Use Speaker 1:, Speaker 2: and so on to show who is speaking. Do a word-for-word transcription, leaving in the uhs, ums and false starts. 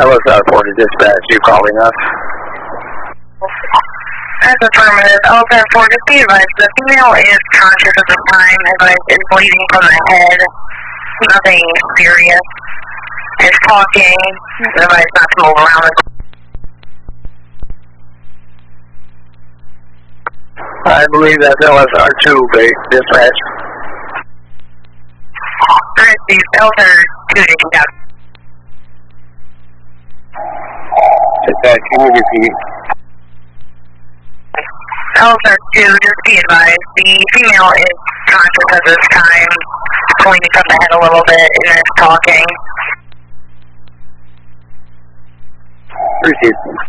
Speaker 1: L S R four to dispatch, you calling us?
Speaker 2: That's affirmative. L S R four, just be advised, the female is conscious at this time, advised is bleeding from the head, nothing serious, is talking, advised not to move around the
Speaker 1: I believe that's L S R two, dispatch.
Speaker 2: These L S R two, you got.
Speaker 1: Dispatch, can you repeat?
Speaker 2: L S R two, just be advised, the female is conscious at this time, bleeding from the head a little bit, and is talking.
Speaker 1: Received.